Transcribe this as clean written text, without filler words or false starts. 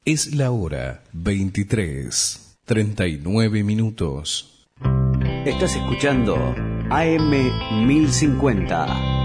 Es la hora 23:39. Estás escuchando AM 1050.